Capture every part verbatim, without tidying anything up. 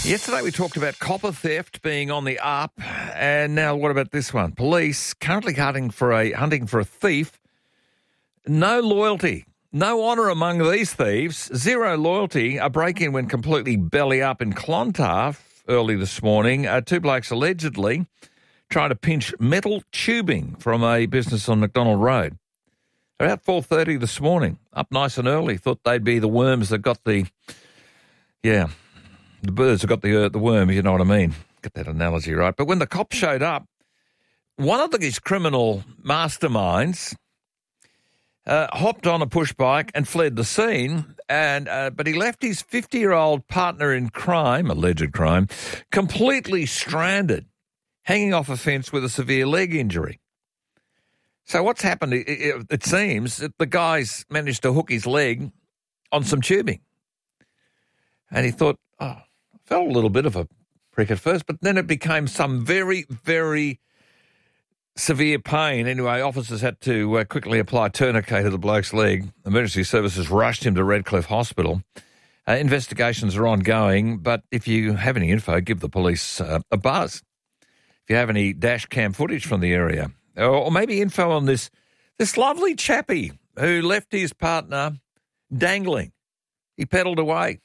Yesterday we talked about copper theft being on the up, and now what about this one? Police currently hunting for a hunting for a thief. No loyalty, no honour among these thieves. Zero loyalty. A break-in went completely belly up in Clontarf early this morning. Uh, two blokes allegedly trying to pinch metal tubing from a business on McDonald Road. About four thirty this morning, up nice and early. Thought they'd be the worms that got the, yeah, the birds that got the uh, the worm, you know what I mean. Get that analogy right. But when the cops showed up, one of these criminal masterminds uh, hopped on a push bike and fled the scene, and uh, but he left his fifty-year-old partner in crime, alleged crime, completely stranded, hanging off a fence with a severe leg injury. So what's happened, it, it, it seems, that the guy's managed to hook his leg on some tubing. And he thought, oh, I felt a little bit of a prick at first, but then it became some very, very severe pain. Anyway, officers had to uh, quickly apply tourniquet to the bloke's leg. Emergency services rushed him to Redcliffe Hospital. Uh, investigations are ongoing, but if you have any info, give the police uh, a buzz. If you have any dash cam footage from the area, or maybe info on this this lovely chappie who left his partner dangling. He pedalled away.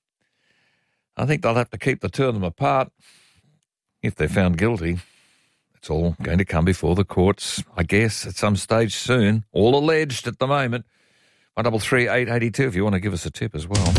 I think they'll have to keep the two of them apart if they're found guilty. It's all going to come before the courts, I guess, at some stage soon. All alleged at the moment. one double three eight eight two if you want to give us a tip as well.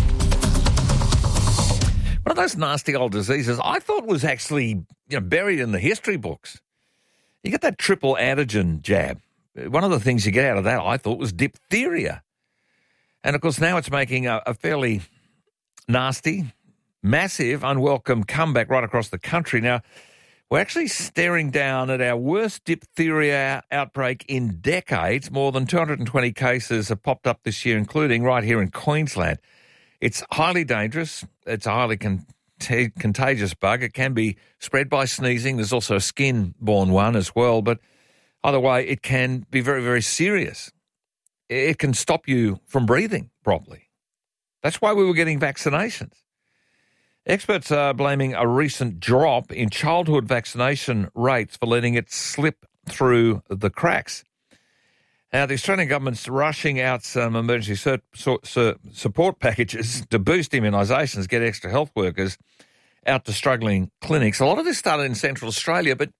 One of those nasty old diseases I thought was actually, you know, buried in the history books. You get that triple antigen jab. One of the things you get out of that, I thought, was diphtheria. And, of course, now it's making a, a fairly nasty, massive, unwelcome comeback right across the country. Now, we're actually staring down at our worst diphtheria outbreak in decades. More than two hundred twenty cases have popped up this year, including right here in Queensland. It's highly dangerous. It's a highly con- T- contagious bug. It can be spread by sneezing. There's also a skin-borne one as well. But either way, it can be very, very serious. It can stop you from breathing properly. That's why we were getting vaccinations. Experts are blaming a recent drop in childhood vaccination rates for letting it slip through the cracks. Now, the Australian government's rushing out some emergency sur- sur- sur- support packages to boost immunisations, get extra health workers out to struggling clinics. A lot of this started in Central Australia, but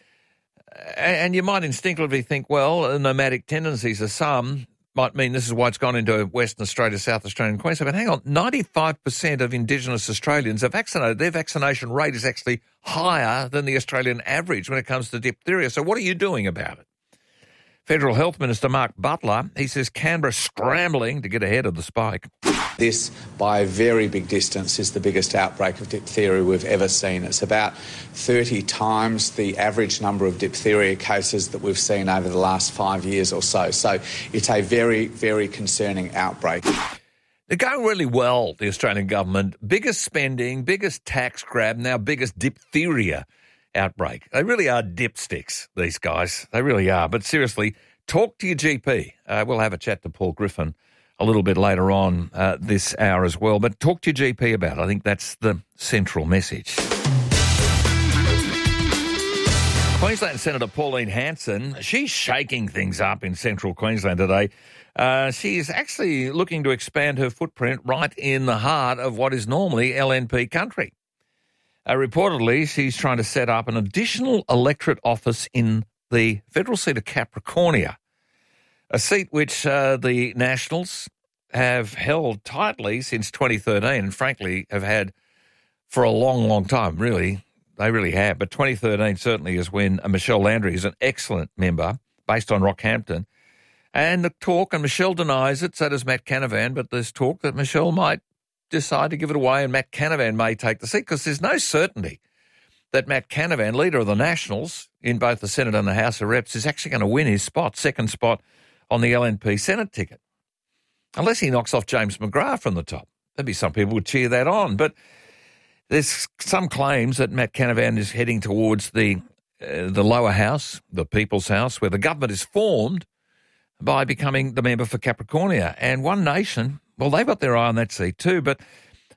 and you might instinctively think, well, nomadic tendencies of some might mean this is why it's gone into Western Australia, South Australia and Queensland. But hang on, ninety-five percent of Indigenous Australians are vaccinated. Their vaccination rate is actually higher than the Australian average when it comes to diphtheria. So what are you doing about it? Federal Health Minister Mark Butler, he says Canberra's scrambling to get ahead of the spike. This, by a very big distance, is the biggest outbreak of diphtheria we've ever seen. It's about thirty times the average number of diphtheria cases that we've seen over the last five years or so. So it's a very, very concerning outbreak. They're going really well, the Australian government. Biggest spending, biggest tax grab, now biggest diphtheria outbreak. They really are dipsticks, these guys. They really are. But seriously, talk to your G P. Uh, we'll have a chat to Paul Griffin a little bit later on uh, this hour as well. But talk to your G P about it. I think that's the central message. Queensland Senator Pauline Hanson, she's shaking things up in central Queensland today. Uh, she is actually looking to expand her footprint right in the heart of what is normally L N P country. Uh, reportedly, she's trying to set up an additional electorate office in the federal seat of Capricornia, a seat which uh, the Nationals have held tightly since twenty thirteen and, frankly, have had for a long, long time, really. They really have. But twenty thirteen certainly is when uh, Michelle Landry is an excellent member based on Rockhampton. And the talk, and Michelle denies it, so does Matt Canavan, but there's talk that Michelle might decide to give it away and Matt Canavan may take the seat because there's no certainty that Matt Canavan, leader of the Nationals in both the Senate and the House of Reps, is actually going to win his spot, second spot on the L N P Senate ticket. Unless he knocks off James McGrath from the top. Maybe some people would cheer that on. But there's some claims that Matt Canavan is heading towards the uh, the lower house, the People's House, where the government is formed by becoming the member for Capricornia. And One Nation, well, they've got their eye on that seat too, but her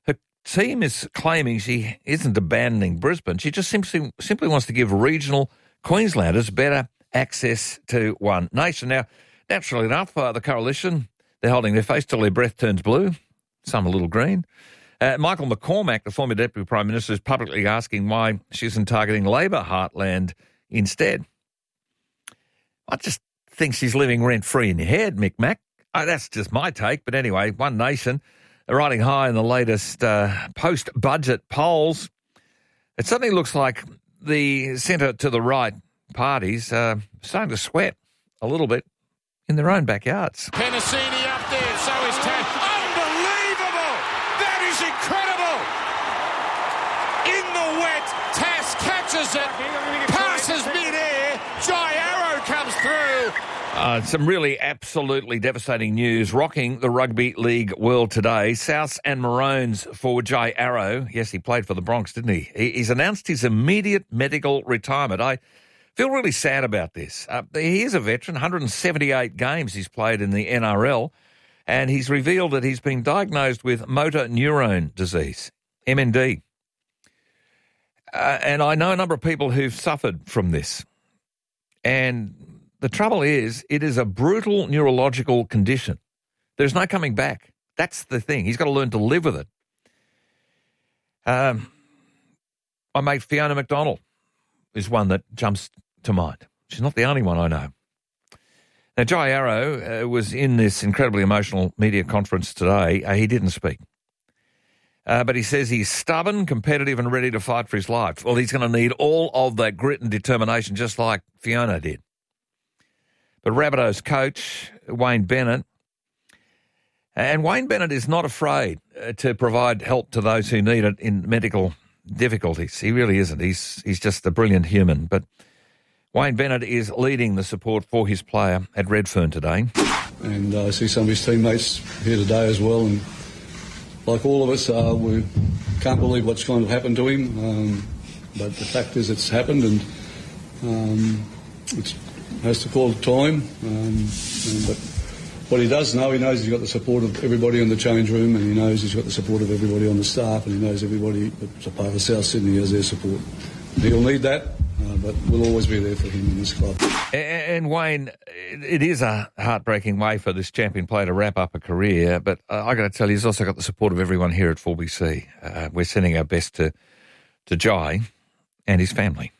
team is claiming she isn't abandoning Brisbane. She just simply simply wants to give regional Queenslanders better access to One Nation. Now, naturally enough, uh, the coalition, they're holding their face till their breath turns blue, some a little green. Uh, Michael McCormack, the former Deputy Prime Minister, is publicly asking why she isn't targeting Labor heartland instead. I just think she's living rent-free in your head, Mick Mac. Oh, that's just my take. But anyway, One Nation, riding high in the latest uh, post-budget polls. It suddenly looks like the centre to the right parties are starting to sweat a little bit in their own backyards. Penasini up there, so is Tass. Unbelievable! That is incredible! In the wet, Tass catches it, passes mid-air, Jai Arrow comes through. Uh, some really absolutely devastating news rocking the rugby league world today. Souths and Maroons forward Jai Arrow. Yes, he played for the Bronx, didn't he? he he's announced his immediate medical retirement. I feel really sad about this. Uh, he is a veteran, one hundred seventy-eight games he's played in the N R L, and he's revealed that he's been diagnosed with motor neurone disease, M N D. Uh, and I know a number of people who've suffered from this. And the trouble is, it is a brutal neurological condition. There's no coming back. That's the thing. He's got to learn to live with it. Um, my mate Fiona McDonald is one that jumps to mind. She's not the only one I know. Now, Jai Arrow uh, was in this incredibly emotional media conference today. Uh, he didn't speak. Uh, but he says he's stubborn, competitive and ready to fight for his life. Well, he's going to need all of that grit and determination just like Fiona did. But Rabbitohs coach, Wayne Bennett, and Wayne Bennett is not afraid uh, to provide help to those who need it in medical difficulties. He really isn't. He's he's just a brilliant human. But Wayne Bennett is leading the support for his player at Redfern today. And uh, I see some of his teammates here today as well. And like all of us, uh, we can't believe what's going to happen to him. Um, but the fact is it's happened, and um, it's has to call time, um, and, but what he does know, he knows he's got the support of everybody in the change room, and he knows he's got the support of everybody on the staff, and he knows everybody that's a part of South Sydney has their support. He'll need that, uh, but we'll always be there for him in this club. And, and Wayne, it is a heartbreaking way for this champion player to wrap up a career, but uh, I got to tell you, he's also got the support of everyone here at four B C. Uh, we're sending our best to, to Jai and his family.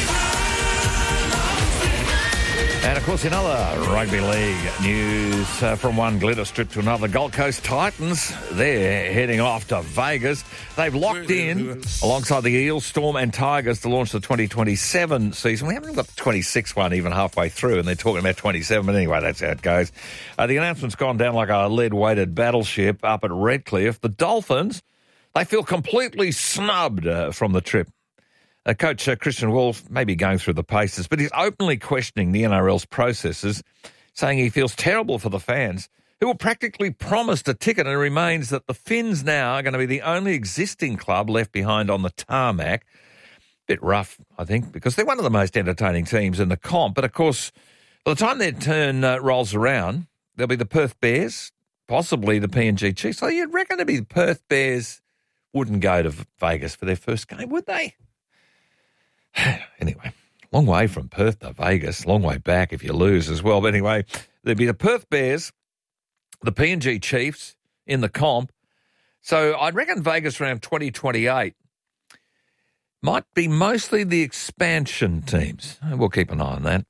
And, of course, in other rugby league news, uh, from one glitter strip to another, Gold Coast Titans, they're heading off to Vegas. They've locked in, alongside the Eels, Storm and Tigers, to launch the twenty twenty-seven season. We haven't even got the twenty-six one even halfway through, and they're talking about twenty-seven, but anyway, that's how it goes. Uh, the announcement's gone down like a lead-weighted battleship up at Redcliffe. The Dolphins, they feel completely snubbed uh, from the trip. Uh, Coach uh, Christian Wolf may be going through the paces, but he's openly questioning the N R L's processes, saying he feels terrible for the fans who were practically promised a ticket, and it remains that the Finns now are going to be the only existing club left behind on the tarmac. Bit rough, I think, because they're one of the most entertaining teams in the comp. But, of course, by the time their turn uh, rolls around, there'll be the Perth Bears, possibly the P N G Chiefs. So you'd reckon to be the Perth Bears wouldn't go to Vegas for their first game, would they? Anyway, long way from Perth to Vegas, long way back if you lose as well. But anyway, there'd be the Perth Bears, the P N G Chiefs in the comp. So I'd reckon Vegas around twenty twenty-eight might be mostly the expansion teams. We'll keep an eye on that.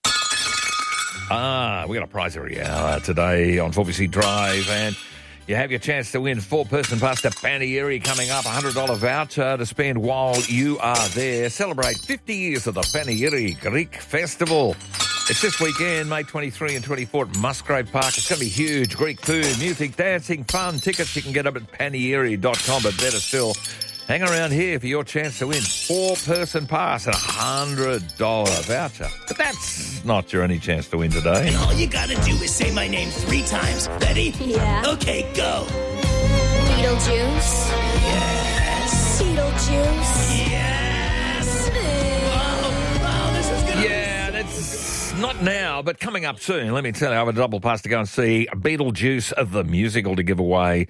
Ah, we got a prize every hour today on four B C Drive, and you have your chance to win four-person pass to Panieri coming up, a one hundred dollars voucher to spend while you are there. Celebrate fifty years of the Panieri Greek Festival. It's this weekend, May twenty-third and twenty-fourth at Musgrave Park. It's going to be huge. Greek food, music, dancing, fun. Tickets you can get up at panieri dot com, but better still, hang around here for your chance to win four-person pass and a one hundred dollars voucher. But that's not your only chance to win today. And all you gotta do is say my name three times. Ready? Yeah. Okay, go. Beetlejuice. Yes. Beetlejuice. Yes. Oh, wow, this is gonna Yeah, that's not now, but coming up soon. Let me tell you, I have a double pass to go and see Beetlejuice, the musical, to give away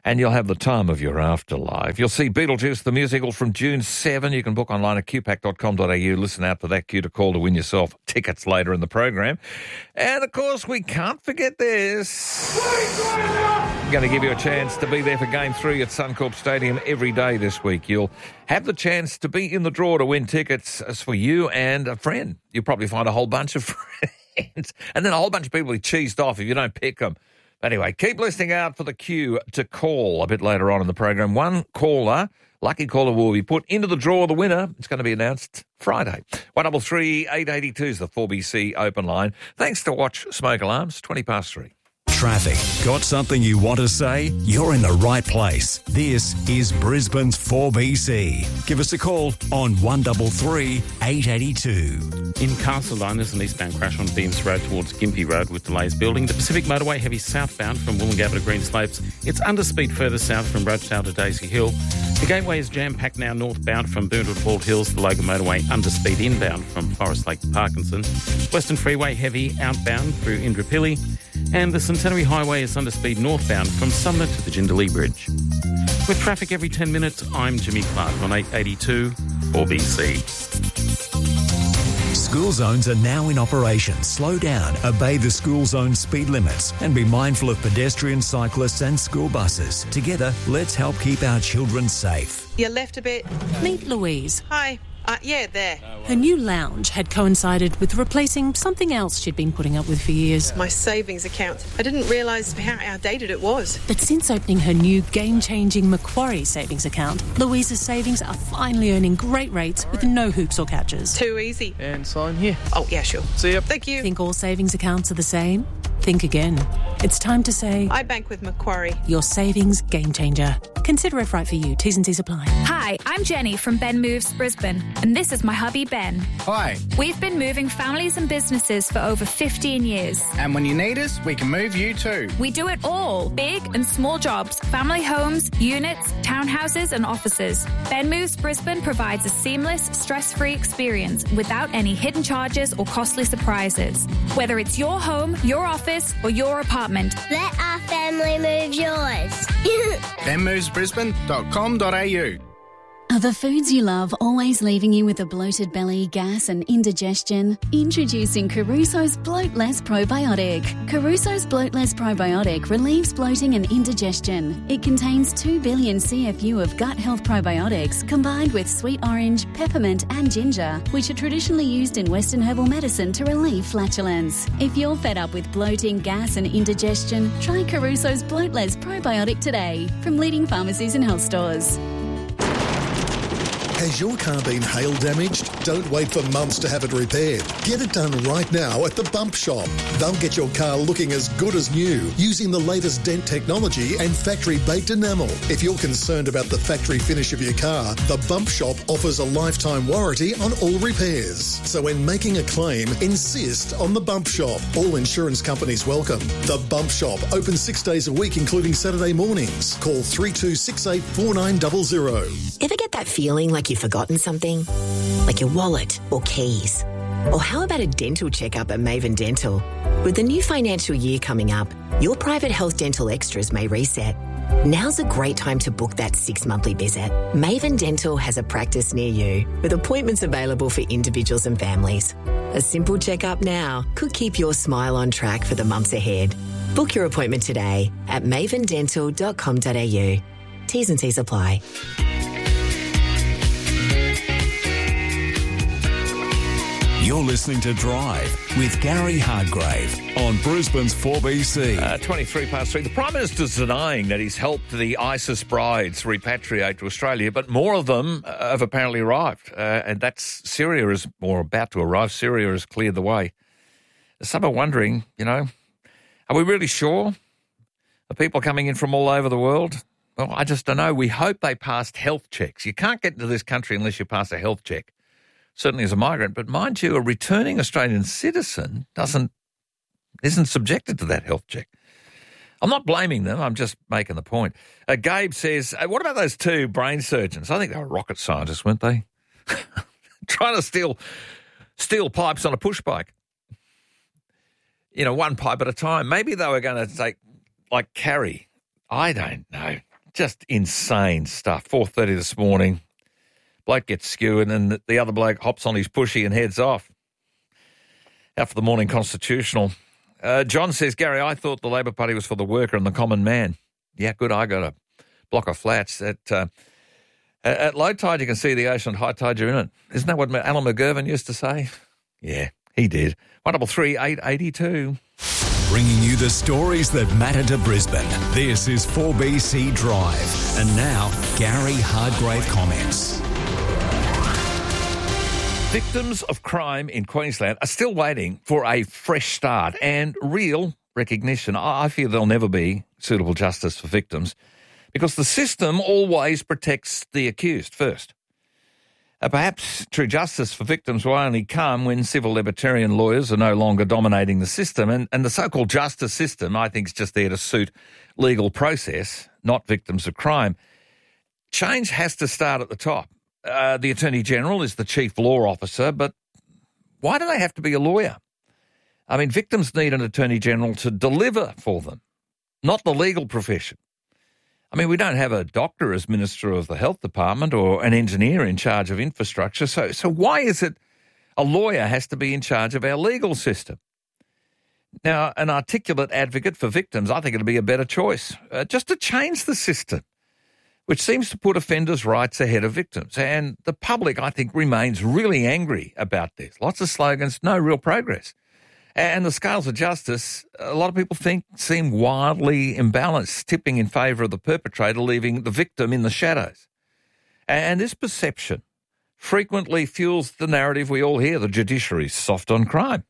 and you'll have the time of your afterlife. You'll see Beetlejuice the musical from June seventh. You can book online at q pack dot com dot a u. Listen out for that cue to call to win yourself tickets later in the program. And, of course, we can't forget this. I'm going to give you a chance to be there for Game three at Suncorp Stadium every day this week. You'll have the chance to be in the draw to win tickets as for you and a friend. You'll probably find a whole bunch of friends and then a whole bunch of people who cheesed off if you don't pick them. Anyway, keep listening out for the cue to call a bit later on in the program. One caller, lucky caller, will be put into the draw. The winner, it's going to be announced Friday. one double three eight eight two is the four B C open line. Thanks to Watch Smoke Alarms, twenty past three. Traffic. Got something you want to say? You're in the right place. This is Brisbane's four B C. Give us a call on one double three eight eight two. In Castledine, there's an eastbound crash on Beams Road towards Gympie Road with delays building. The Pacific Motorway heavy southbound from Wollongabba to Green Slopes. It's under speed further south from Rochedale to Daisy Hill. The Gateway is jam-packed now northbound from Boondah to Bald Hills. The Logan Motorway under speed inbound from Forest Lake to Parkinson. Western Freeway heavy outbound through Indooroopilly. And the Centenary Highway is under speed northbound from Sumner to the Jindalee Bridge. With traffic every ten minutes, I'm Jimmy Clark on eight eighty-two four B C. School zones are now in operation. Slow down, obey the school zone speed limits, and be mindful of pedestrians, cyclists and school buses. Together, let's help keep our children safe. You left a bit. Meet Louise. Hi. Uh, yeah, there. Her new lounge had coincided with replacing something else she'd been putting up with for years. My savings account. I didn't realise how outdated it was. But since opening her new game-changing Macquarie savings account, Louise's savings are finally earning great rates with no hoops or catches. Too easy. And sign here. Oh, yeah, sure. See ya. Thank you. Think all savings accounts are the same? Think again. It's time to say... I bank with Macquarie. Your savings game changer. Consider if right for you. T's and C's apply. Hi, I'm Jenny from Ben Moves Brisbane, and this is my hubby Ben. Hi. We've been moving families and businesses for over fifteen years. And when you need us, we can move you too. We do it all. Big and small jobs, family homes, units, townhouses and offices. Ben Moves Brisbane provides a seamless, stress-free experience without any hidden charges or costly surprises. Whether it's your home, your office or your apartment. Let our family move yours. ben moves brisbane dot com dot a u. Are the foods you love always leaving you with a bloated belly, gas and indigestion? Introducing Caruso's Bloat Less Probiotic. Caruso's Bloat Less Probiotic relieves bloating and indigestion. It contains two billion C F U of gut health probiotics combined with sweet orange, peppermint and ginger, which are traditionally used in Western herbal medicine to relieve flatulence. If you're fed up with bloating, gas and indigestion, try Caruso's Bloat Less Probiotic today from leading pharmacies and health stores. Has your car been hail damaged? Don't wait for months to have it repaired. Get it done right now at the Bump Shop. They'll get your car looking as good as new using the latest dent technology and factory-baked enamel. If you're concerned about the factory finish of your car, the Bump Shop offers a lifetime warranty on all repairs. So when making a claim, insist on the Bump Shop. All insurance companies welcome. The Bump Shop, open six days a week, including Saturday mornings. Call three two six eight four nine zero zero. Ever get that feeling like you've forgotten something? Like your wallet or keys? Or how about a dental checkup at Maven Dental? With the new financial year coming up, your private health dental extras may reset. Now's a great time to book that six monthly visit. Maven Dental has a practice near you with appointments available for individuals and families. A simple checkup now could keep your smile on track for the months ahead. Book your appointment today at maven dental dot com dot a u. T's and C's apply. You're listening to Drive with Gary Hardgrave on Brisbane's four B C. Uh, twenty-three past three. The Prime Minister's denying that he's helped the ISIS brides repatriate to Australia, but more of them uh, have apparently arrived. Uh, and that's Syria is, or about to arrive. Syria has cleared the way. Some are wondering, you know, are we really sure? Are people coming in from all over the world? Well, I just don't know. We hope they passed health checks. You can't get into this country unless you pass a health check. Certainly as a migrant, but mind you, a returning Australian citizen doesn't isn't subjected to that health check. I'm not blaming them. I'm just making the point. Uh, Gabe says, uh, what about those two brain surgeons? I think they were rocket scientists, weren't they? Trying to steal steal pipes on a push bike. You know, one pipe at a time. Maybe they were going to take, like, carry. I don't know. Just insane stuff. four thirty this morning, bloke gets skewered and the other bloke hops on his pushy and heads off. Out for the morning constitutional. Uh, John says, Gary, I thought the Labor Party was for the worker and the common man. Yeah, good. I got a block of flats. At, uh, at low tide, you can see the ocean. At high tide, you're in it. Isn't that what Alan McGurvan used to say? Yeah, he did. one double three eight eighty-two. Bringing you the stories that matter to Brisbane. This is four B C Drive. And now, Gary Hardgrave comments. Victims of crime in Queensland are still waiting for a fresh start and real recognition. I fear there'll never be suitable justice for victims because the system always protects the accused first. Uh, perhaps true justice for victims will only come when civil libertarian lawyers are no longer dominating the system, and, and the so-called justice system, I think, is just there to suit legal process, not victims of crime. Change has to start at the top. Uh, the Attorney-General is the chief law officer, but why do they have to be a lawyer? I mean, victims need an Attorney-General to deliver for them, not the legal profession. I mean, we don't have a doctor as Minister of the Health Department or an engineer in charge of infrastructure, so, so why is it a lawyer has to be in charge of our legal system? Now, an articulate advocate for victims, I think it'd be a better choice, uh, just to change the system, which seems to put offenders' rights ahead of victims. And the public, I think, remains really angry about this. Lots of slogans, no real progress. And the scales of justice, a lot of people think, seem wildly imbalanced, tipping in favour of the perpetrator, leaving the victim in the shadows. And this perception frequently fuels the narrative we all hear, the judiciary's soft on crime.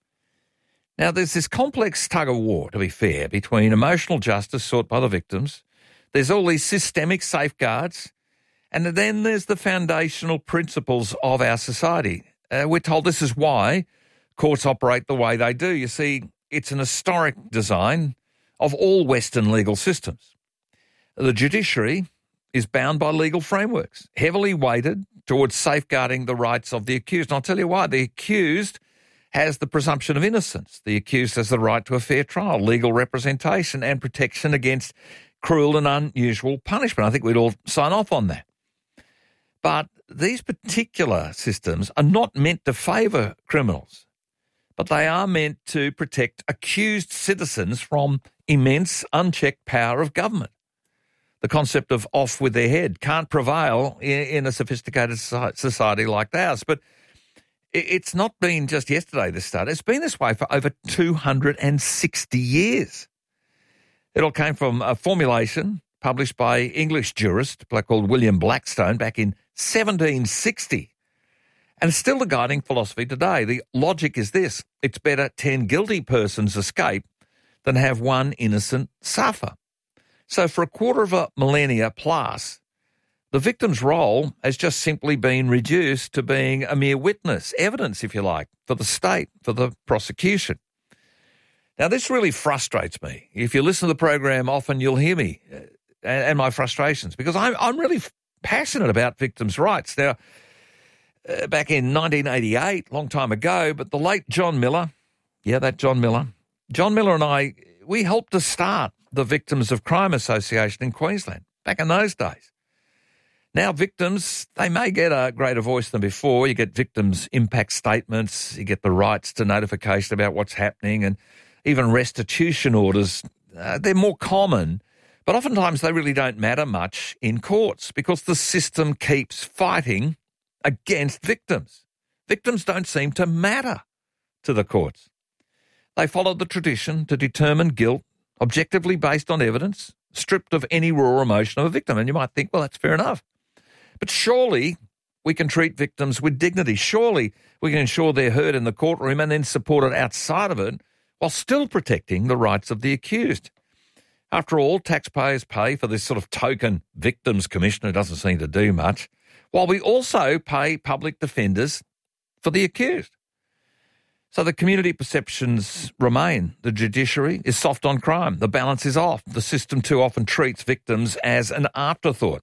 Now, there's this complex tug-of-war, to be fair, between emotional justice sought by the victims. There's all these systemic safeguards, and then there's the foundational principles of our society. Uh, we're told this is why courts operate the way they do. You see, it's an historic design of all Western legal systems. The judiciary is bound by legal frameworks, heavily weighted towards safeguarding the rights of the accused. And I'll tell you why. The accused has the presumption of innocence. The accused has the right to a fair trial, legal representation, and protection against cruel and unusual punishment. I think we'd all sign off on that. But these particular systems are not meant to favour criminals, but they are meant to protect accused citizens from immense unchecked power of government. The concept of off with their head can't prevail in a sophisticated society like ours. But it's not been just yesterday this started. It's been this way for over two hundred sixty years. It all came from a formulation published by English jurist, a bloke called William Blackstone, back in seventeen sixty. And it's still the guiding philosophy today. The logic is this: it's better ten guilty persons escape than have one innocent suffer. So for a quarter of a millennia plus, the victim's role has just simply been reduced to being a mere witness, evidence, if you like, for the state, for the prosecution. Now, this really frustrates me. If you listen to the program often, you'll hear me uh, and, and my frustrations, because I'm, I'm really f- passionate about victims' rights. Now, uh, back in nineteen eighty-eight, long time ago, but the late John Miller, yeah, that John Miller, John Miller and I, we helped to start the Victims of Crime Association in Queensland back in those days. Now, victims, they may get a greater voice than before. You get victims' impact statements, you get the rights to notification about what's happening, and even restitution orders. Uh, they're more common, but oftentimes they really don't matter much in courts because the system keeps fighting against victims. Victims don't seem to matter to the courts. They follow the tradition to determine guilt objectively based on evidence, stripped of any raw emotion of a victim. And you might think, well, that's fair enough. But surely we can treat victims with dignity. Surely we can ensure they're heard in the courtroom and then supported outside of it while still protecting the rights of the accused. After all, taxpayers pay for this sort of token victims commissioner who doesn't seem to do much, while we also pay public defenders for the accused. So the community perceptions remain. The judiciary is soft on crime. The balance is off. The system too often treats victims as an afterthought.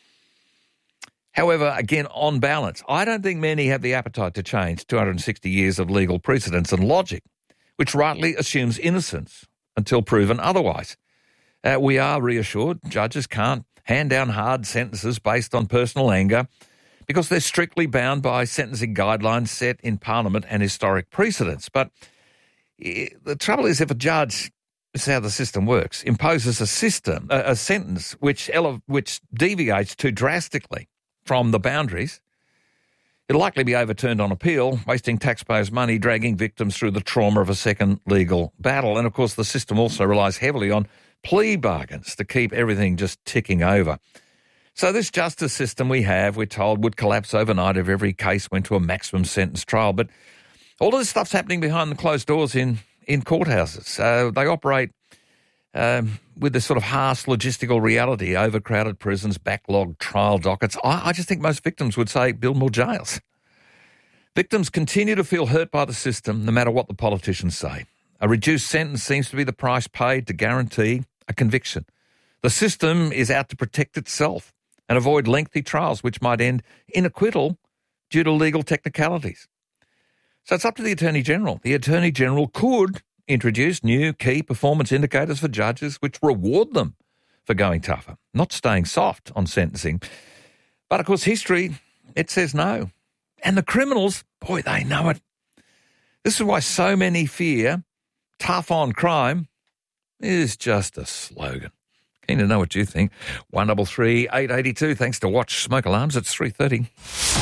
However, again, on balance, I don't think many have the appetite to change two hundred sixty years of legal precedents and logic, which rightly assumes innocence until proven otherwise. Uh, we are reassured judges can't hand down hard sentences based on personal anger because they're strictly bound by sentencing guidelines set in Parliament and historic precedents. But the trouble is if a judge, this is how the system works, imposes a system, a, a sentence which ele- which deviates too drastically from the boundaries, it'll likely be overturned on appeal, wasting taxpayers' money, dragging victims through the trauma of a second legal battle. And, of course, the system also relies heavily on plea bargains to keep everything just ticking over. So this justice system we have, we're told, would collapse overnight if every case went to a maximum sentence trial. But all of this stuff's happening behind the closed doors in, in courthouses. Uh, they operate um, with this sort of harsh logistical reality, overcrowded prisons, backlogged trial dockets. I, I just think most victims would say build more jails. Victims continue to feel hurt by the system no matter what the politicians say. A reduced sentence seems to be the price paid to guarantee a conviction. The system is out to protect itself and avoid lengthy trials which might end in acquittal due to legal technicalities. So it's up to the Attorney-General. The Attorney-General could introduce new key performance indicators for judges which reward them for going tougher, not staying soft on sentencing. But, of course, history, it says no. And the criminals, boy, they know it. This is why so many fear tough on crime is just a slogan. Keen to know what you think. one double three eight eight two. Thanks to Watch Smoke Alarms. It's three thirty.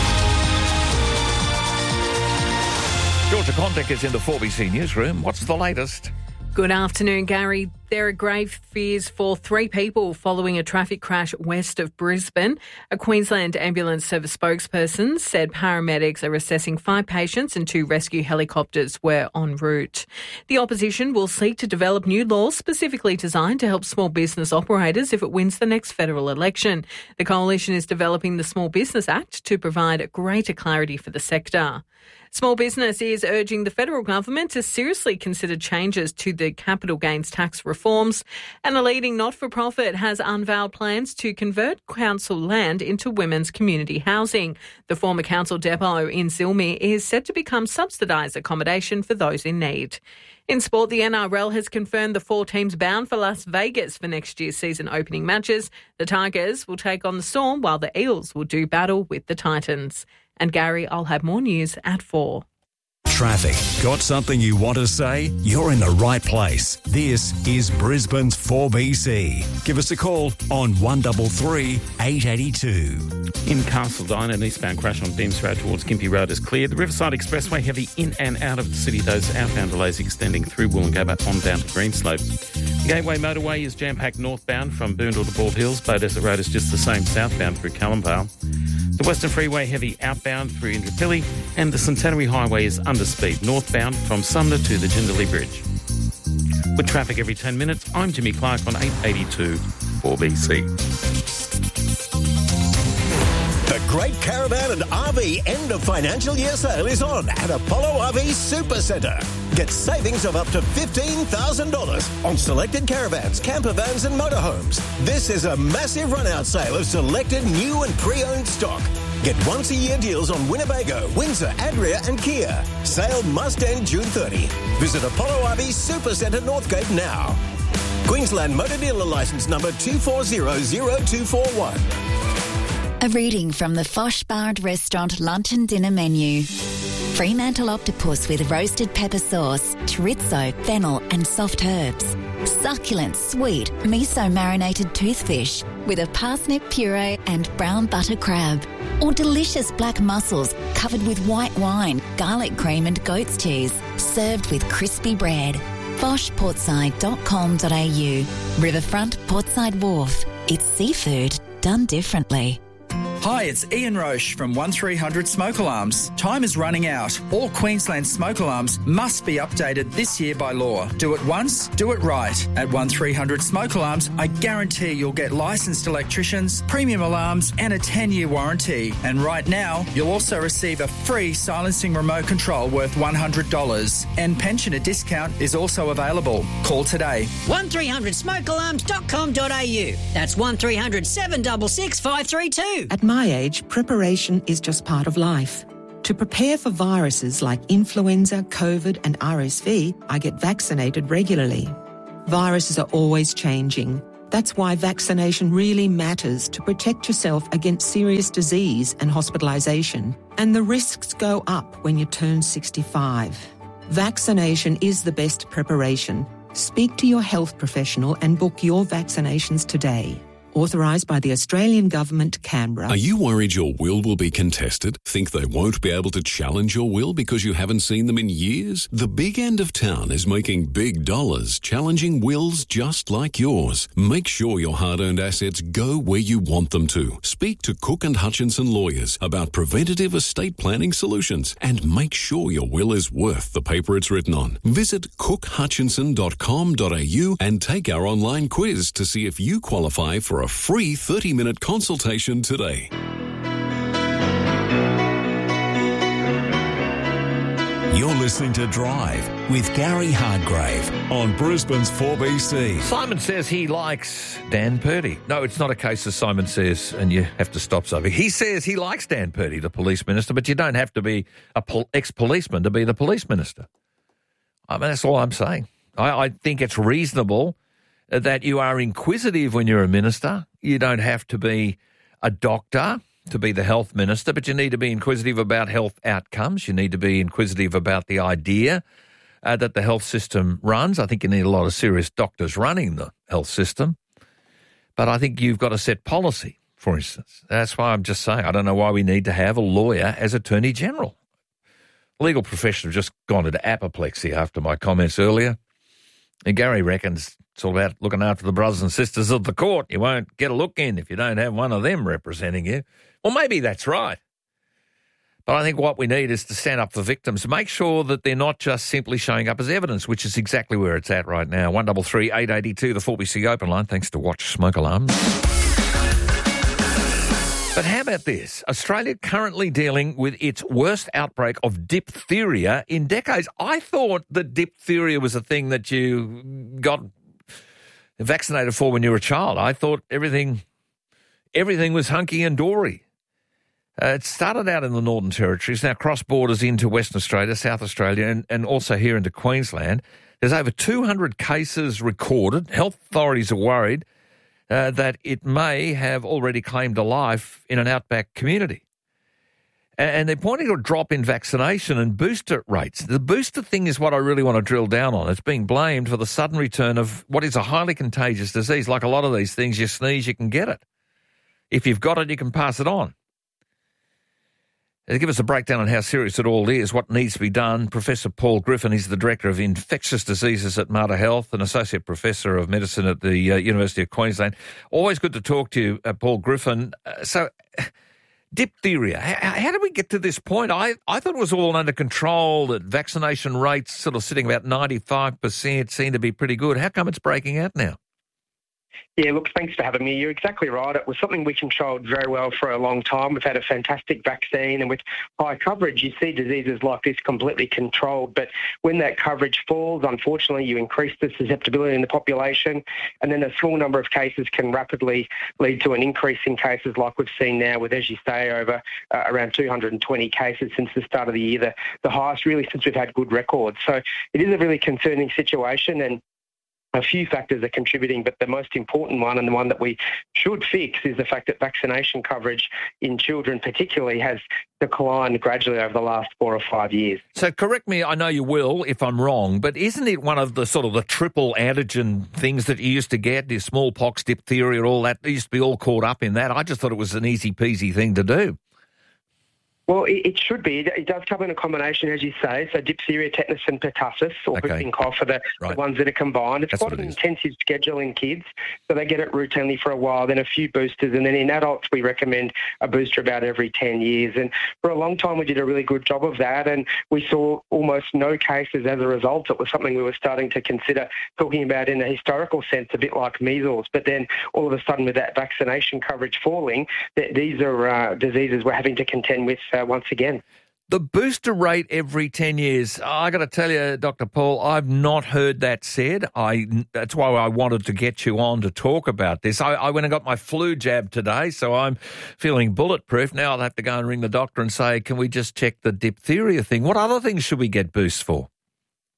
Georgia Condick is in the four B C newsroom. What's the latest? Good afternoon, Gary. There are grave fears for three people following a traffic crash west of Brisbane. A Queensland Ambulance Service spokesperson said paramedics are assessing five patients and two rescue helicopters were en route. The opposition will seek to develop new laws specifically designed to help small business operators if it wins the next federal election. The coalition is developing the Small Business Act to provide greater clarity for the sector. Small business is urging the federal government to seriously consider changes to the capital gains tax reforms, and a leading not-for-profit has unveiled plans to convert council land into women's community housing. The former council depot in Zilmi is set to become subsidised accommodation for those in need. In sport, the N R L has confirmed the four teams bound for Las Vegas for next year's season opening matches. The Tigers will take on the Storm, while the Eels will do battle with the Titans. And Gary, I'll have more news at four. Traffic. Got something you want to say? You're in the right place. This is Brisbane's four B C. Give us a call on one double three eight eight two. In Castledine, an eastbound crash on Deems Road towards Gympie Road is cleared. The Riverside Expressway heavy in and out of the city. Those outbound delays extending through Woolloongabba on down to Greenslopes. The Gateway Motorway is jam-packed northbound from Boondall to Bald Hills. Beaudesert Road is just the same southbound through Calumbale. The Western Freeway heavy outbound through Indooroopilly, and the Centenary Highway is under speed northbound from Sumner to the Jindalee Bridge. With traffic every ten minutes, I'm Jimmy Clark on eight eighty-two four B C. The Great Caravan and R V end of financial year sale is on at Apollo R V Super Centre. Get savings of up to fifteen thousand dollars on selected caravans, camper vans and motorhomes. This is a massive run-out sale of selected new and pre-owned stock. Get once-a-year deals on Winnebago, Windsor, Adria and Kia. Sale must end June thirtieth. Visit Apollo R V Super Centre Northgate now. Queensland Motor Dealer Licence number two four zero zero two four one. A reading from the Fosh Barred Restaurant lunch and dinner menu. Fremantle octopus with roasted pepper sauce, chorizo, fennel and soft herbs. Succulent, sweet, miso-marinated toothfish with a parsnip puree and brown butter crab. Or delicious black mussels covered with white wine, garlic cream and goat's cheese, served with crispy bread. fosh portside dot com dot a u. Riverfront Portside Wharf. It's seafood done differently. Hi, it's Ian Roche from one three hundred Smoke Alarms. Time is running out. All Queensland smoke alarms must be updated this year by law. Do it once, do it right. At one three hundred Smoke Alarms, I guarantee you'll get licensed electricians, premium alarms and a ten-year warranty. And right now, you'll also receive a free silencing remote control worth one hundred dollars. And pensioner discount is also available. Call today. one three hundred smoke alarms dot com dot a u. That's one three hundred seven six six five three two. At my age, preparation is just part of life. To prepare for viruses like influenza, COVID and R S V, I get vaccinated regularly. Viruses are always changing. That's why vaccination really matters to protect yourself against serious disease and hospitalisation. And the risks go up when you turn sixty-five. Vaccination is the best preparation. Speak to your health professional and book your vaccinations today. Authorised by the Australian Government, Canberra. Are you worried your will will be contested? Think they won't be able to challenge your will because you haven't seen them in years? The big end of town is making big dollars challenging wills just like yours. Make sure your hard-earned assets go where you want them to. Speak to Cook and Hutchinson lawyers about preventative estate planning solutions and make sure your will is worth the paper it's written on. Visit cook hutchinson dot com dot a u and take our online quiz to see if you qualify for a free thirty-minute consultation today. You're listening to Drive with Gary Hardgrave on Brisbane's four B C. Simon says he likes Dan Purdy. No, it's not a case of Simon says, and you have to stop something. He says he likes Dan Purdy, the police minister, but you don't have to be a pol- ex-policeman to be the police minister. I mean, that's all I'm saying. I, I think it's reasonable that you are inquisitive when you're a minister. You don't have to be a doctor to be the health minister, but you need to be inquisitive about health outcomes. You need to be inquisitive about the idea uh, that the health system runs. I think you need a lot of serious doctors running the health system. But I think you've got to set policy, for instance. That's why I'm just saying I don't know why we need to have a lawyer as Attorney General. Legal profession have just gone into apoplexy after my comments earlier. And Gary reckons it's all about looking after the brothers and sisters of the court. You won't get a look in if you don't have one of them representing you. Well, maybe that's right. But I think what we need is to stand up for victims, make sure that they're not just simply showing up as evidence, which is exactly where it's at right now. one three three, eight eight two, the four B C open line, thanks to Watch Smoke Alarms. But how about this? Australia currently dealing with its worst outbreak of diphtheria in decades. I thought that diphtheria was a thing that you got vaccinated for when you were a child. I thought everything everything was hunky and dory. Uh, it started out in the Northern Territories, now cross borders into Western Australia, South Australia, and, and also here into Queensland. There's over two hundred cases recorded. Health authorities are worried uh, that it may have already claimed a life in an outback community. And, and they're pointing to a drop in vaccination and booster rates. The booster thing is what I really want to drill down on. It's being blamed for the sudden return of what is a highly contagious disease. Like a lot of these things, you sneeze, you can get it. If you've got it, you can pass it on. To give us a breakdown on how serious it all is, what needs to be done, Professor Paul Griffin, he's the Director of Infectious Diseases at Mater Health and Associate Professor of Medicine at the uh, University of Queensland. Always good to talk to you, uh, Paul Griffin. Uh, so, diphtheria, how, how did we get to this point? I, I thought it was all under control, that vaccination rates sort of sitting about ninety-five percent seem to be pretty good. How come it's breaking out now? Yeah, look, thanks for having me. You're exactly right. It was something we controlled very well for a long time. We've had a fantastic vaccine, and with high coverage, you see diseases like this completely controlled. But when that coverage falls, unfortunately, you increase the susceptibility in the population, and then a small number of cases can rapidly lead to an increase in cases like we've seen now with, as you say, over uh, around two hundred twenty cases since the start of the year, the, the highest really since we've had good records. So it is a really concerning situation, and a few factors are contributing, but the most important one, and the one that we should fix, is the fact that vaccination coverage in children particularly has declined gradually over the last four or five years. So correct me, I know you will, if I'm wrong, but isn't it one of the sort of the triple antigen things that you used to get, the smallpox, diphtheria, all that, they used to be all caught up in that? I just thought it was an easy peasy thing to do. Well, it, it should be. It, it does come in a combination, as you say. So diphtheria, tetanus and pertussis, or Okay. whooping cough are the, Right. the ones that are combined. It's That's quite what an it is. intensive schedule in kids, so they get it routinely for a while, then a few boosters, and then in adults we recommend a booster about every ten years. And for a long time we did a really good job of that, and we saw almost no cases as a result. It was something we were starting to consider talking about in a historical sense, a bit like measles. But then all of a sudden, with that vaccination coverage falling, th- these are uh, diseases we're having to contend with uh, once again. The booster rate every ten years, I got to tell you, Doctor Paul, I've not heard that said. I That's why I wanted to get you on to talk about this. I, I went and got my flu jab today, so I'm feeling bulletproof. Now I'll have to go and ring the doctor and say, can we just check the diphtheria thing? What other things should we get boosts for?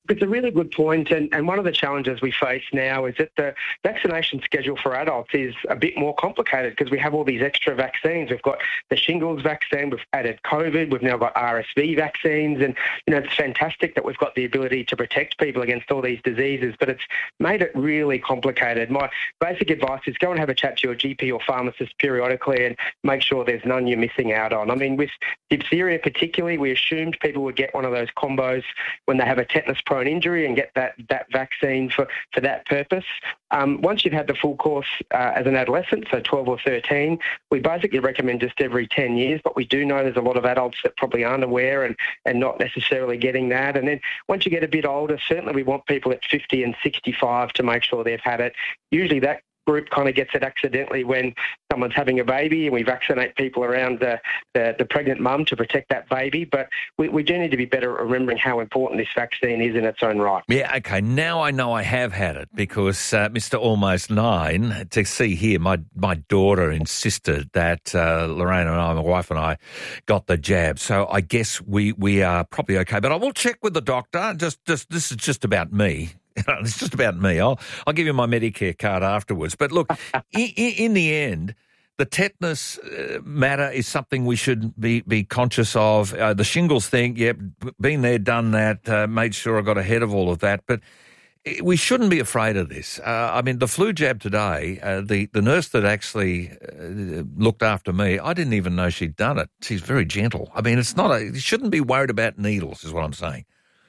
It's a really good point, and, and one of the challenges we face now is that the vaccination schedule for adults is a bit more complicated because we have all these extra vaccines. We've got the shingles vaccine, we've added COVID, we've now got R S V vaccines, and you know it's fantastic that we've got the ability to protect people against all these diseases, but it's made it really complicated. My basic advice is go and have a chat to your G P or pharmacist periodically and make sure there's none you're missing out on. I mean, with diphtheria particularly, we assumed people would get one of those combos when they have a tetanus-prone injury and get that, that vaccine for, for that purpose. Um, once you've had the full course uh, as an adolescent, so twelve or thirteen, we basically recommend just every ten years, but we do know there's a lot of adults that probably aren't aware and, and not necessarily getting that. And then once you get a bit older, certainly we want people at fifty and sixty-five to make sure they've had it. Usually that group kind of gets it accidentally when someone's having a baby, and we vaccinate people around the, the, the pregnant mum to protect that baby. But we, we do need to be better at remembering how important this vaccine is in its own right. Yeah, okay, now I know I have had it because uh, Mister Almost Nine, to see here, my, my daughter insisted that uh, Lorraine and I, my wife and I, got the jab. So I guess we, we are probably okay. But I will check with the doctor. Just, just This is just about me. It's just about me. I'll I'll give you my Medicare card afterwards. But look, in, in the end, the tetanus uh, matter is something we should be, be conscious of. Uh, the shingles thing, yep, been there, done that, uh, made sure I got ahead of all of that. But we shouldn't be afraid of this. Uh, I mean, the flu jab today, uh, the, the nurse that actually uh, looked after me, I didn't even know she'd done it. She's very gentle. I mean, it's not a, you shouldn't be worried about needles is what I'm saying.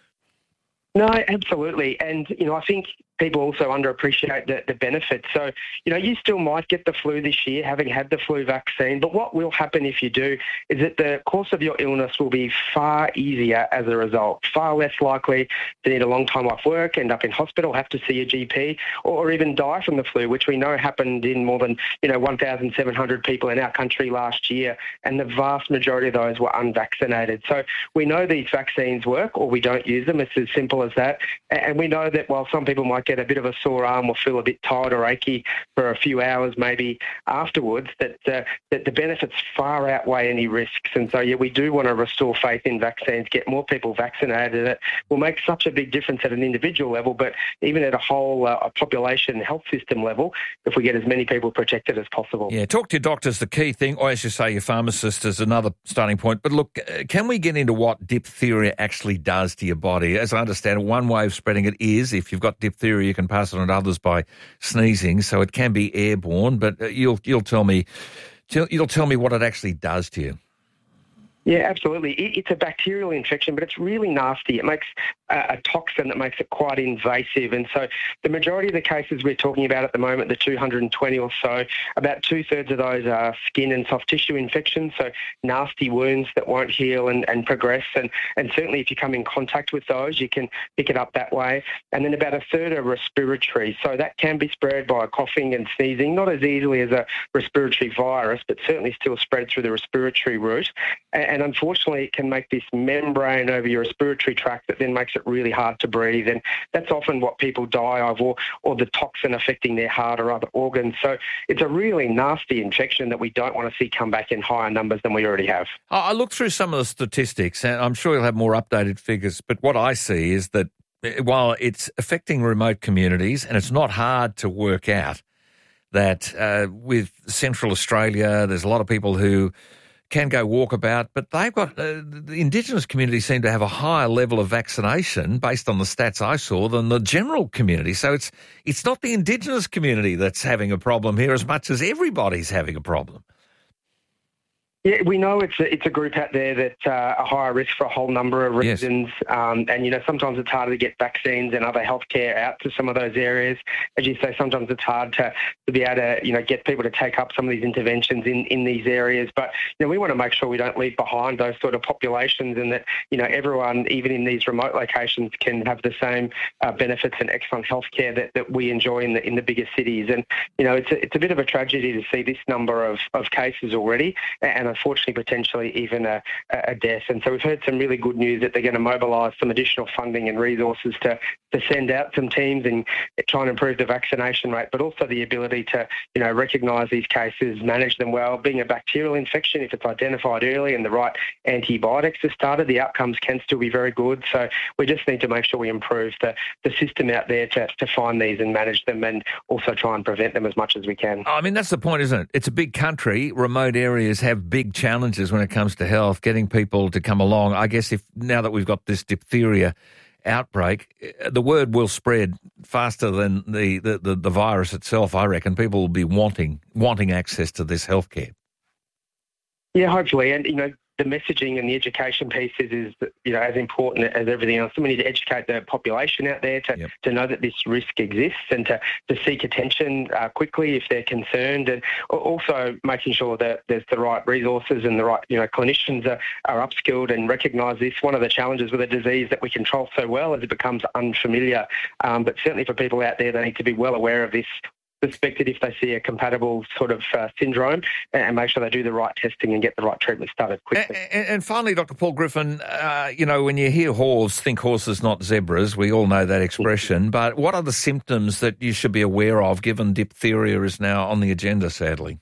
No, absolutely. And, you know, I think people also underappreciate the, the benefits. So, you know, you still might get the flu this year, having had the flu vaccine, but what will happen if you do is that the course of your illness will be far easier as a result, far less likely to need a long time off work, end up in hospital, have to see a G P, or, or even die from the flu, which we know happened in more than, you know, one thousand seven hundred people in our country last year, and the vast majority of those were unvaccinated. So we know these vaccines work, or we don't use them. It's as simple as that. And we know that while some people might get a bit of a sore arm or feel a bit tired or achy for a few hours maybe afterwards, that uh, that the benefits far outweigh any risks. And so, yeah, we do want to restore faith in vaccines, get more people vaccinated. It will make such a big difference at an individual level, but even at a whole uh, population health system level, if we get as many people protected as possible. Yeah, talk to your doctor's the key thing, or as you say, your pharmacist is another starting point. But look, can we get into what diphtheria actually does to your body? As I understand it, one way of spreading it is if you've got diphtheria, you can pass it on to others by sneezing, so it can be airborne. But you'll you'll tell me you'll tell me what it actually does to you. Yeah, absolutely. It, it's a bacterial infection, but it's really nasty. It makes a, a toxin that makes it quite invasive. And so the majority of the cases we're talking about at the moment, the two hundred twenty or so, about two-thirds of those are skin and soft tissue infections, so nasty wounds that won't heal and, and progress. And, and certainly if you come in contact with those, you can pick it up that way. And then about a third are respiratory. So that can be spread by coughing and sneezing, not as easily as a respiratory virus, but certainly still spread through the respiratory route. And And unfortunately, it can make this membrane over your respiratory tract that then makes it really hard to breathe. And that's often what people die of, or, or the toxin affecting their heart or other organs. So it's a really nasty infection that we don't want to see come back in higher numbers than we already have. I looked through some of the statistics, and I'm sure you'll have more updated figures, but what I see is that while it's affecting remote communities, and it's not hard to work out that uh, with Central Australia, there's a lot of people who can go walkabout, but they've got, uh, the Indigenous community seem to have a higher level of vaccination based on the stats I saw than the general community. So it's it's not the Indigenous community that's having a problem here as much as everybody's having a problem. Yeah, we know it's a, it's a group out there that uh, are higher risk for a whole number of reasons. Yes. Um, and, you know, sometimes it's harder to get vaccines and other healthcare out to some of those areas. As you say, sometimes it's hard to, to be able to, you know, get people to take up some of these interventions in, in these areas. But, you know, we want to make sure we don't leave behind those sort of populations, and that, you know, everyone, even in these remote locations, can have the same uh, benefits and excellent healthcare that, that we enjoy in the in the bigger cities. And, you know, it's a, it's a bit of a tragedy to see this number of, of cases already. And unfortunately, potentially even a, a death. And so we've heard some really good news that they're going to mobilise some additional funding and resources to, to send out some teams and try and improve the vaccination rate, but also the ability to, you know, recognise these cases, manage them well. Being a bacterial infection, if it's identified early and the right antibiotics are started, the outcomes can still be very good. So we just need to make sure we improve the, the system out there to, to find these and manage them, and also try and prevent them as much as we can. I mean, that's the point, isn't it? It's a big country. Remote areas have big challenges when it comes to health, getting people to come along. I guess if now that we've got this diphtheria outbreak, the word will spread faster than the, the, the, the virus itself, I reckon. People will be wanting wanting access to this healthcare. Yeah, hopefully. And, you know, the messaging and the education pieces is, you know, as important as everything else. So we need to educate the population out there to, yep. to know that this risk exists, and to, to seek attention uh, quickly if they're concerned, and also making sure that there's the right resources and the right, you know, clinicians are, are upskilled and recognise this. One of the challenges with a disease that we control so well is it becomes unfamiliar, um, but certainly for people out there, they need to be well aware of this, suspected if they see a compatible sort of uh, syndrome, and make sure they do the right testing and get the right treatment started quickly. And, and finally, Doctor Paul Griffin, uh, you know, when you hear horse, think horses, not zebras. We all know that expression. But what are the symptoms that you should be aware of, given diphtheria is now on the agenda, sadly?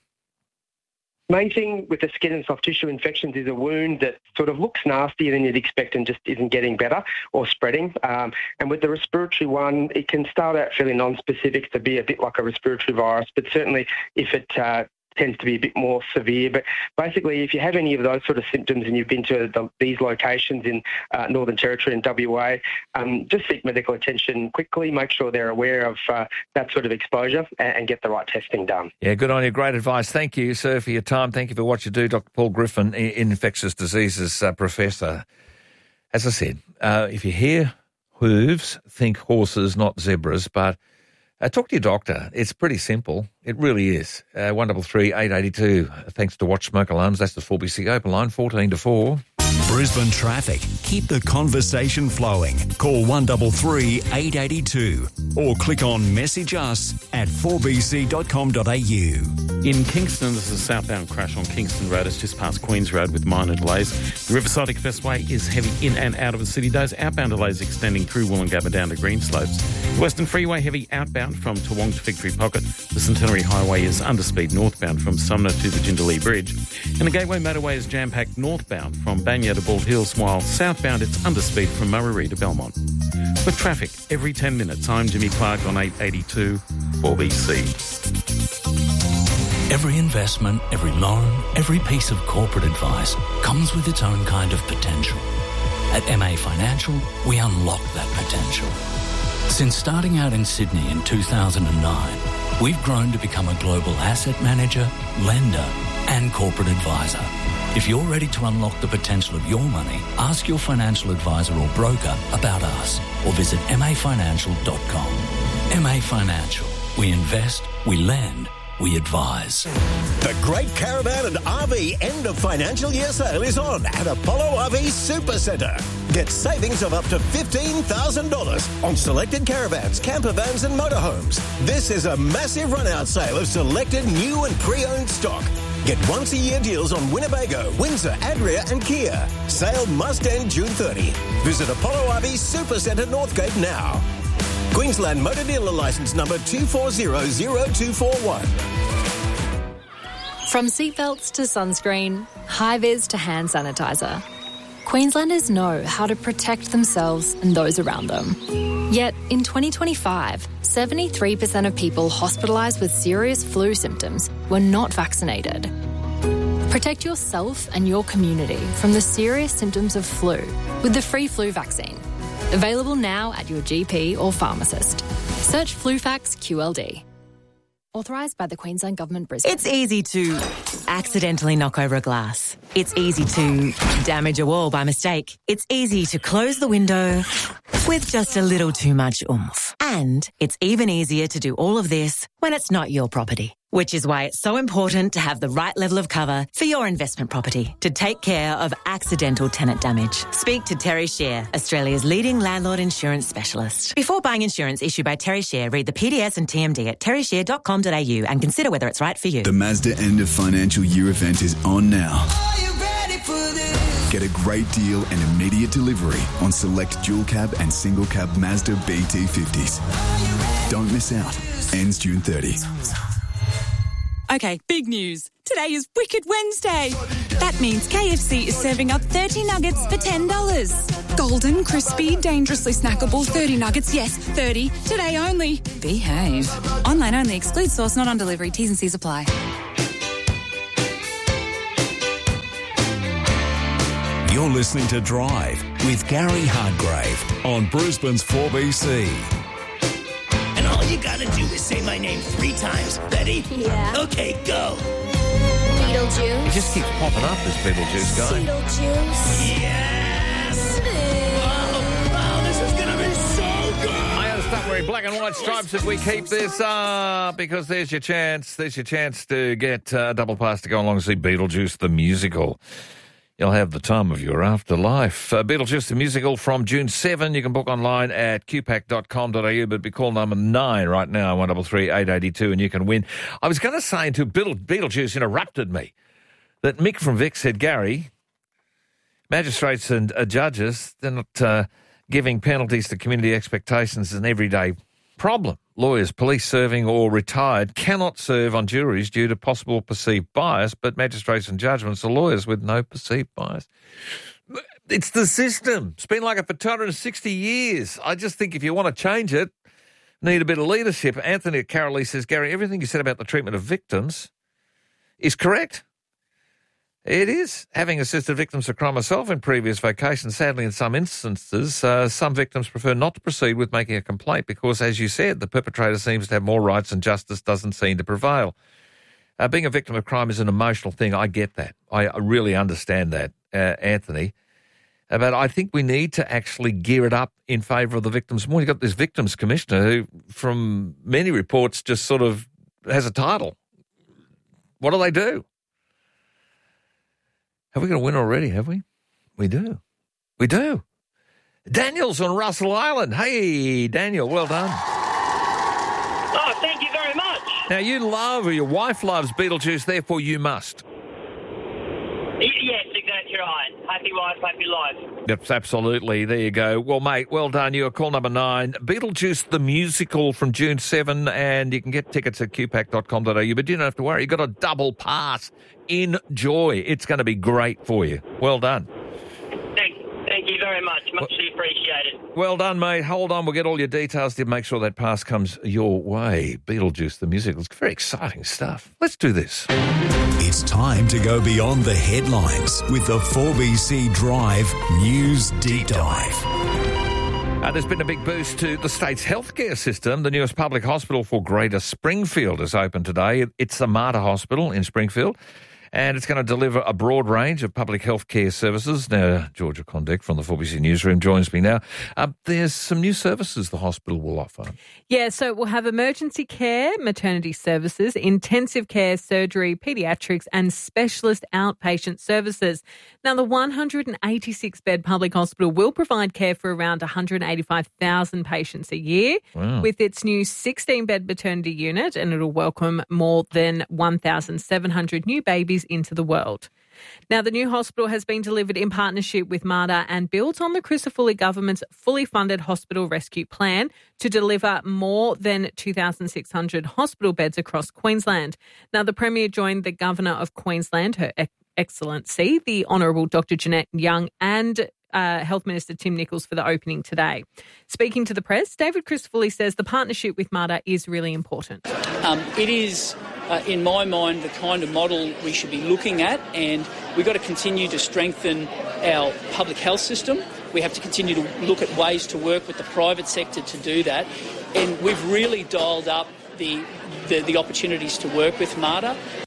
Main thing with the skin and soft tissue infections is a wound that sort of looks nastier than you'd expect and just isn't getting better or spreading. Um, and with the respiratory one, it can start out fairly non-specific to be a bit like a respiratory virus, but certainly if it uh, tends to be a bit more severe. But basically, if you have any of those sort of symptoms and you've been to the, these locations in uh, Northern Territory and W A, um, just seek medical attention quickly, make sure they're aware of uh, that sort of exposure, and, and get the right testing done. Yeah, good on you. Great advice. Thank you, sir, for your time. Thank you for what you do. Doctor Paul Griffin, infectious diseases uh, professor. As I said, uh, if you hear hooves, think horses, not zebras, but Uh, talk to your doctor. It's pretty simple. It really is. Uh, one double three eight eighty two. Thanks to Watch Smoke Alarms. That's the four B C open line, fourteen to four. Brisbane traffic. Keep the conversation flowing. Call one double three eight eighty two or click on message us at four b c dot com dot a u. In Kingston, there's a southbound crash on Kingston Road. It's just past Queens Road with minor delays. The Riverside Expressway is heavy in and out of the city. Those outbound delays extending through Wollongabba down to Greenslopes. The Western Freeway heavy outbound from Toowong to Victory Pocket. The Centenary Highway is underspeed northbound from Sumner to the Jindalee Bridge. And the Gateway Motorway is jam-packed northbound from Banya to Bald Hills, while southbound it's underspeed from Murray to Belmont. With traffic every ten minutes, I'm Jimmy Clark on eight eighty-two four B C. Every investment, every loan, every piece of corporate advice comes with its own kind of potential. At M A Financial, we unlock that potential. Since starting out in Sydney in two thousand nine, we've grown to become a global asset manager, lender, and corporate advisor. If you're ready to unlock the potential of your money, ask your financial advisor or broker about us, or visit m a financial dot com. M A Financial. We invest, we lend, we advise. The Great Caravan and R V end of financial year sale is on at Apollo R V Supercentre. Get savings of up to fifteen thousand dollars on selected caravans, camper vans and motorhomes. This is a massive run-out sale of selected new and pre-owned stock. Get once-a-year deals on Winnebago, Windsor, Adria and Kia. Sale must end June thirtieth. Visit Apollo R V Supercentre Northgate now. Queensland Motor Dealer Licence number two four zero zero two four one. From seatbelts to sunscreen, high-vis to hand sanitizer, Queenslanders know how to protect themselves and those around them. Yet, in twenty twenty-five, seventy-three percent of people hospitalised with serious flu symptoms were not vaccinated. Protect yourself and your community from the serious symptoms of flu with the free flu vaccine. Available now at your G P or pharmacist. Search FluFax Q L D. Authorised by the Queensland Government, Brisbane. It's easy to accidentally knock over a glass. It's easy to damage a wall by mistake. It's easy to close the window with just a little too much oomph. And it's even easier to do all of this when it's not your property. Which is why it's so important to have the right level of cover for your investment property to take care of accidental tenant damage. Speak to Terry Share, Australia's leading landlord insurance specialist. Before buying insurance issued by Terry Share, read the P D S and T M D at terry share dot com dot a u and consider whether it's right for you. The Mazda end of financial year event is on now. Get a great deal and immediate delivery on select dual cab and single cab Mazda B T fifties. Don't miss out. Ends June thirtieth. Okay, big news. Today is Wicked Wednesday. That means K F C is serving up thirty nuggets for ten dollars. Golden, crispy, dangerously snackable thirty nuggets. Yes, thirty. Today only. Behave. Online only. Exclude sauce, not on delivery. T's and C's apply. You're listening to Drive with Gary Hardgrave on Brisbane's four B C. And all you gotta do is say my name three times. Ready? Yeah. Okay, go. Beetlejuice. It just keeps popping up, this Beetlejuice guy. Beetlejuice. Yes! Oh, wow, this is gonna be so good! I gotta start wearing black and white stripes if we keep this up, because there's your chance. There's your chance to get a double pass to go along and see Beetlejuice the musical. You'll have the time of your afterlife. Uh, Beetlejuice the musical from June seventh. You can book online at q pack dot com dot a u, but be call number nine right now, one three three, eight eight two, and you can win. I was going to say until Beetle, Beetlejuice interrupted me that Mick from Vic said, Gary, magistrates and uh, judges, they're not uh, giving penalties to community expectations is an everyday problem. Lawyers, police serving or retired cannot serve on juries due to possible perceived bias, but magistrates and judgments are lawyers with no perceived bias. It's the system. It's been like it for two hundred sixty years. I just think if you want to change it, need a bit of leadership. Anthony Carolee says, Gary, everything you said about the treatment of victims is correct. It is. Having assisted victims of crime myself in previous vocations, sadly in some instances, uh, some victims prefer not to proceed with making a complaint because, as you said, the perpetrator seems to have more rights and justice doesn't seem to prevail. Uh, being a victim of crime is an emotional thing. I get that. I really understand that, uh, Anthony. Uh, but I think we need to actually gear it up in favour of the victims more. You've got this victims commissioner who, from many reports, just sort of has a title. What do they do? Have we got a winner already, have we? We do. We do. Daniel's on Russell Island. Hey, Daniel, well done. Oh, thank you very much. Now, you love, or your wife loves Beetlejuice, therefore you must. Y- yes, exactly right. Happy wife, happy life. Yep, absolutely. There you go. Well, mate, well done. You're call number nine. Beetlejuice the musical from June seventh, and you can get tickets at q pack dot com dot a u, but you don't have to worry. You've got a double pass. Enjoy. It's going to be great for you. Well done. Thank, thank you very much. Muchly appreciated. Well done, mate. Hold on. We'll get all your details to make sure that pass comes your way. Beetlejuice the musical. It's very exciting stuff. Let's do this. It's time to go beyond the headlines with the four B C Drive News Deep Dive. Uh, there's been a big boost to the state's healthcare system. The newest public hospital for Greater Springfield is open today. It's the Mater Hospital in Springfield, and it's going to deliver a broad range of public health care services. Now, Georgia Condick from the four B C Newsroom joins me now. Uh, there's some new services the hospital will offer. Yeah, so we'll have emergency care, maternity services, intensive care, surgery, paediatrics and specialist outpatient services. Now, the one hundred eighty-six bed public hospital will provide care for around one hundred eighty-five thousand patients a year Wow. with its new sixteen bed maternity unit, and it'll welcome more than one thousand seven hundred new babies into the world. Now, the new hospital has been delivered in partnership with Mater and built on the Crisafulli government's fully funded hospital rescue plan to deliver more than two thousand six hundred hospital beds across Queensland. Now, the Premier joined the Governor of Queensland, Her Excellency, the Honourable Doctor Jeanette Young, and Uh, Health Minister Tim Nichols for the opening today. Speaking to the press, David Crisafulli says the partnership with Mater is really important. Um, it is, uh, in my mind, the kind of model we should be looking at, and we've got to continue to strengthen our public health system. We have to continue to look at ways to work with the private sector to do that, and we've really dialed up the the, the opportunities to work with Mater.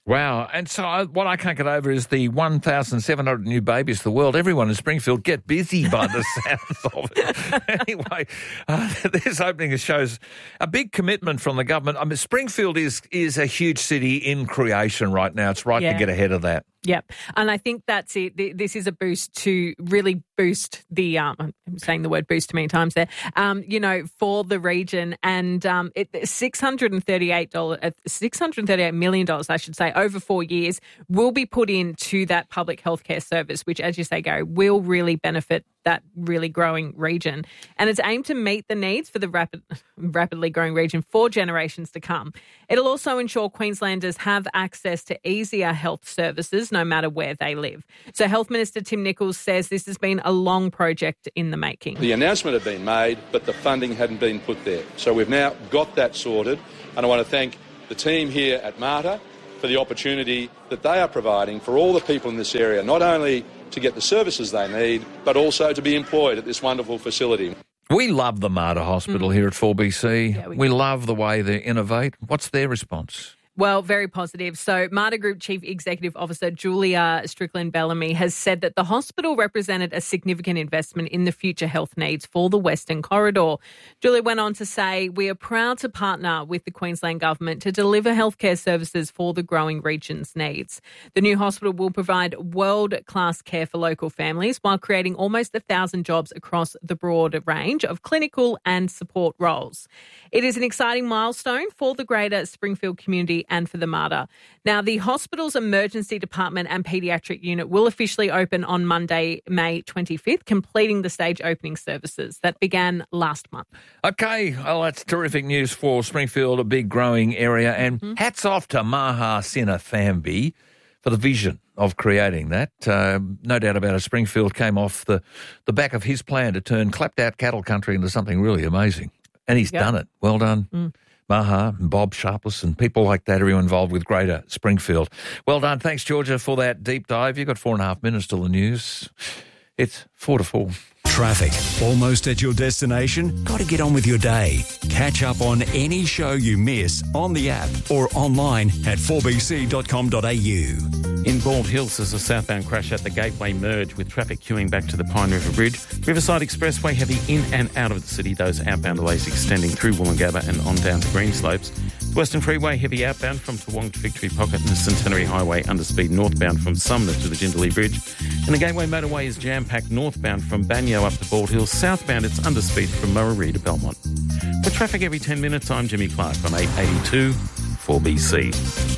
Wow. And so I, what I can't get over is the one thousand seven hundred new babies to the world. Everyone in Springfield get busy by the sounds of it. Anyway, uh, this opening shows a big commitment from the government. I mean, Springfield is is a huge city in creation right now. It's right Yeah. to get ahead of that. Yep. And I think that's it. Th- This is a boost to really boost the, um, I'm saying the word boost too many times there, um, you know, for the region. And um, it, six hundred thirty-eight dollars, uh, six hundred thirty-eight million dollars, I should say, over four years will be put into that public healthcare service, which, as you say, Gary, will really benefit that really growing region. And it's aimed to meet the needs for the rapid, rapidly growing region for generations to come. It'll also ensure Queenslanders have access to easier health services no matter where they live. So Health Minister Tim Nicholls says this has been a long project in the making. The announcement had been made, but the funding hadn't been put there. So we've now got that sorted. And I want to thank the team here at Mater for the opportunity that they are providing for all the people in this area, not only to get the services they need, but also to be employed at this wonderful facility. We love the Mater Hospital mm. here at four B C. Yeah, we, we love the way they innovate. What's their response? Well, very positive. So Mater Group Chief Executive Officer Julia Strickland Bellamy has said that the hospital represented a significant investment in the future health needs for the Western Corridor. Julia went on to say, we are proud to partner with the Queensland Government to deliver healthcare services for the growing region's needs. The new hospital will provide world-class care for local families while creating almost a thousand jobs across the broad range of clinical and support roles. It is an exciting milestone for the greater Springfield community and for the Mater. Now, the hospital's emergency department and paediatric unit will officially open on Monday, May twenty-fifth, completing the stage opening services that began last month. Okay, well, that's terrific news for Springfield, a big growing area, and mm-hmm. hats off to Maha Sinnathamby for the vision of creating that. Uh, no doubt about it, Springfield came off the, the back of his plan to turn clapped-out cattle country into something really amazing, and he's yep. done it. Well done. Mm. Maha and Bob Sharpless and people like that, everyone involved with Greater Springfield. Well done. Thanks, Georgia, for that deep dive. You've got four and a half minutes till the news. It's four to four. Traffic. Almost at your destination? Got to get on with your day. Catch up on any show you miss on the app or online at four b c dot com dot a u. In Bald Hills, there's a southbound crash at the Gateway Merge with traffic queuing back to the Pine River Bridge. Riverside Expressway heavy in and out of the city. Those outbound delays extending through Woolloongabba and on down to Greenslopes. Western Freeway heavy outbound from Toowong to Victory Pocket and the Centenary Highway underspeed northbound from Sumner to the Jindalee Bridge. And the Gateway Motorway is jam-packed northbound from Banyo up to Bald Hills. Southbound, it's underspeed from Murray to Belmont. With traffic every ten minutes, I'm Jimmy Clark on eight eighty-two four B C.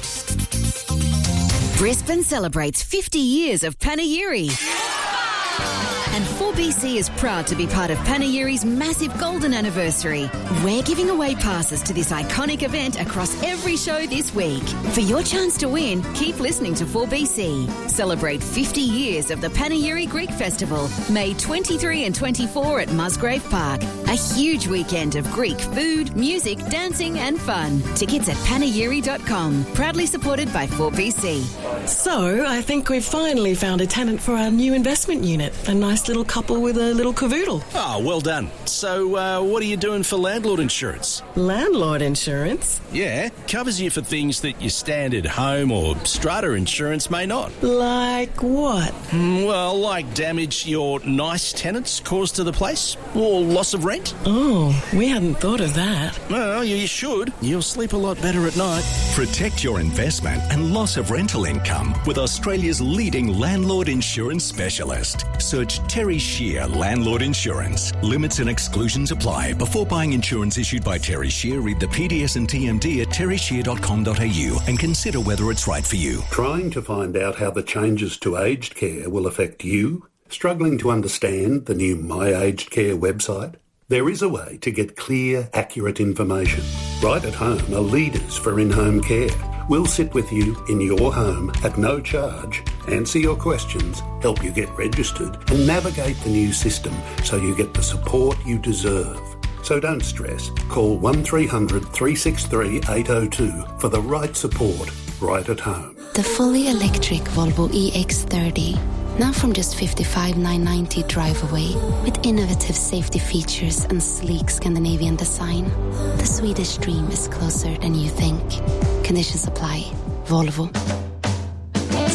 Brisbane celebrates fifty years of Panegyri. And four B C is proud to be part of Panegyri's massive golden anniversary. We're giving away passes to this iconic event across every show this week. For your chance to win, keep listening to four B C. Celebrate fifty years of the Panegyri Greek Festival, May twenty-third and twenty-fourth at Musgrave Park. A huge weekend of Greek food, music, dancing and fun. Tickets at panegyri dot com. Proudly supported by four B C. So, I think we've finally found a tenant for our new investment unit. A nice little couple with a little cavoodle. Oh, well done. So, uh, what are you doing for landlord insurance? Landlord insurance? Yeah, covers you for things that your standard home or strata insurance may not. Like what? Mm, well, like damage your nice tenants cause to the place, or loss of rent. Oh, we hadn't thought of that. Well, you should. You'll sleep a lot better at night. Protect your investment and loss of rental income with Australia's leading landlord insurance specialist. Search Terry Shear Landlord Insurance. Limits and exclusions apply. Before buying insurance issued by Terry Shear, read the P D S and T M D at terry shear dot com dot a u and consider whether it's right for you. Trying to find out how the changes to aged care will affect you? Struggling to understand the new My Aged Care website? There is a way to get clear, accurate information. Right at Home are leaders for in-home care. We'll sit with you in your home at no charge, answer your questions, help you get registered and navigate the new system so you get the support you deserve. So don't stress. Call one three hundred three six three eight oh two for the right support right at home. The fully electric Volvo E X thirty. Now from just fifty-five thousand nine hundred ninety drive away, with innovative safety features and sleek Scandinavian design. The Swedish dream is closer than you think. Conditions apply. Volvo.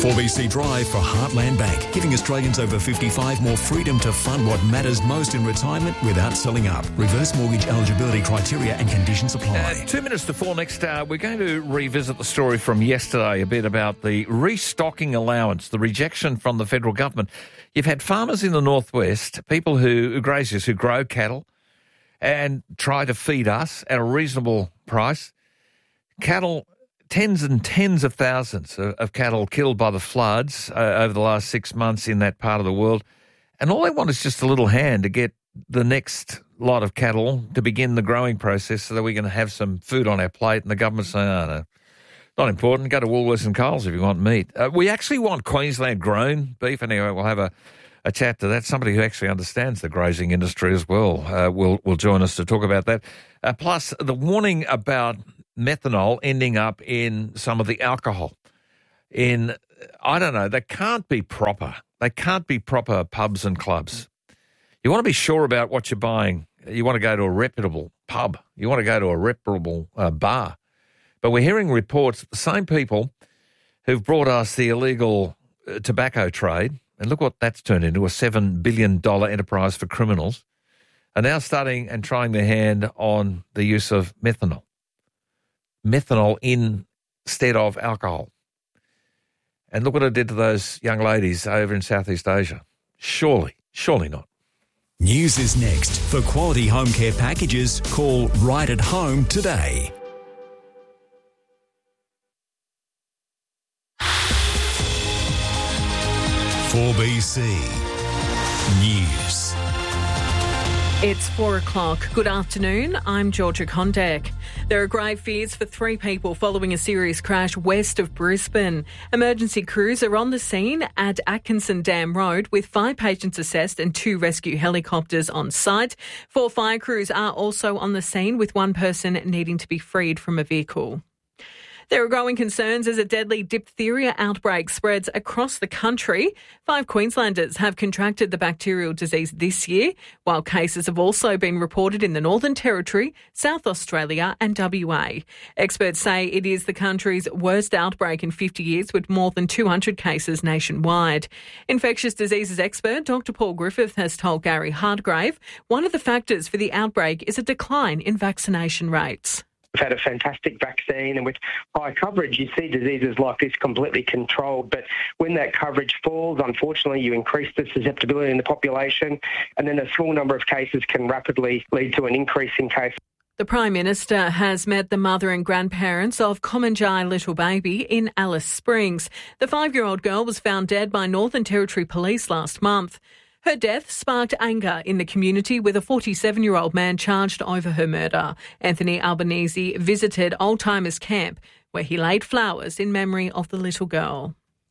four B C Drive for Heartland Bank, giving Australians over fifty-five more freedom to fund what matters most in retirement without selling up. Reverse mortgage eligibility criteria and conditions apply. Uh, two minutes to four next hour. We're going to revisit the story from yesterday a bit about the restocking allowance, the rejection from the federal government. You've had farmers in the northwest, people who, graziers who grow cattle and try to feed us at a reasonable price. Cattle, tens and tens of thousands of, of cattle killed by the floods uh, over the last six months in that part of the world. And all they want is just a little hand to get the next lot of cattle to begin the growing process so that we can have some food on our plate. And the government's saying, oh, no, not important. Go to Woolworths and Coles if you want meat. Uh, we actually want Queensland-grown beef. Anyway, we'll have a, a chat to that. Somebody who actually understands the grazing industry as well uh, will, will join us to talk about that. Uh, plus, the warning about methanol ending up in some of the alcohol. In, I don't know, they can't be proper. They can't be proper pubs and clubs. You want to be sure about what you're buying. You want to go to a reputable pub. You want to go to a reputable uh, bar. But we're hearing reports that the same people who've brought us the illegal uh, tobacco trade, and look what that's turned into, a seven billion dollars enterprise for criminals, are now starting and trying their hand on the use of methanol. Methanol instead of alcohol. And look what it did to those young ladies over in Southeast Asia. Surely, surely not. News is next. For quality home care packages, call Right at Home today. four B C News. It's four o'clock. Good afternoon. I'm Georgia Kondek. There are grave fears for three people following a serious crash west of Brisbane. Emergency crews are on the scene at Atkinson Dam Road with five patients assessed and two rescue helicopters on site. Four fire crews are also on the scene with one person needing to be freed from a vehicle. There are growing concerns as a deadly diphtheria outbreak spreads across the country. Five Queenslanders have contracted the bacterial disease this year, while cases have also been reported in the Northern Territory, South Australia and W A. Experts say it is the country's worst outbreak in fifty years, with more than two hundred cases nationwide. Infectious diseases expert Doctor Paul Griffith has told Gary Hardgrave one of the factors for the outbreak is a decline in vaccination rates. We've had a fantastic vaccine, and with high coverage, you see diseases like this completely controlled. But when that coverage falls, unfortunately, you increase the susceptibility in the population, and then a small number of cases can rapidly lead to an increase in cases. The Prime Minister has met the mother and grandparents of Komanjai little baby in Alice Springs. The five-year-old girl was found dead by Northern Territory Police last month. Her death sparked anger in the community, with a forty-seven-year-old man charged over her murder. Anthony Albanese visited Oldtimers Camp, where he laid flowers in memory of the little girl.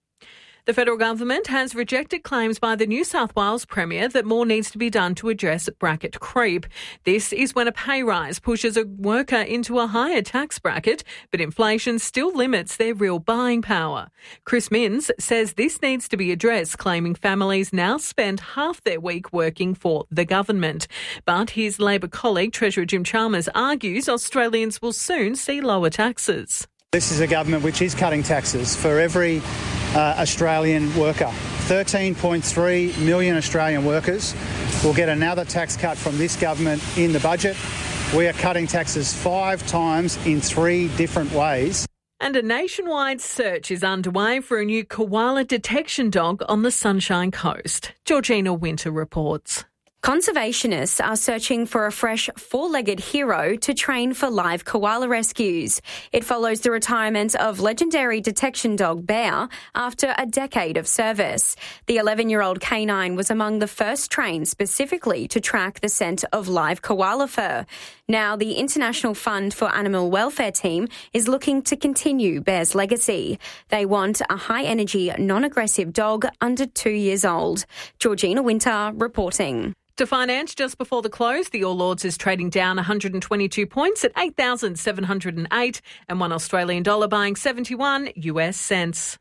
The federal government has rejected claims by the New South Wales Premier that more needs to be done to address bracket creep. This is when a pay rise pushes a worker into a higher tax bracket, but inflation still limits their real buying power. Chris Minns says this needs to be addressed, claiming families now spend half their week working for the government. But his Labor colleague, Treasurer Jim Chalmers, argues Australians will soon see lower taxes. This is a government which is cutting taxes for every uh, Australian worker. thirteen point three million Australian workers will get another tax cut from this government in the budget. We are cutting taxes five times in three different ways. And a nationwide search is underway for a new koala detection dog on the Sunshine Coast. Georgina Winter reports. Conservationists are searching for a fresh four-legged hero to train for live koala rescues. It follows the retirement of legendary detection dog Bear after a decade of service. The eleven-year-old canine was among the first trained specifically to track the scent of live koala fur. Now, the International Fund for Animal Welfare team is looking to continue Bear's legacy. They want a high-energy, non-aggressive dog under two years old. Georgina Winter reporting. To finance, just before the close, the All Ords is trading down one hundred twenty-two points at eight thousand seven hundred eight and one Australian dollar buying seventy-one U S cents.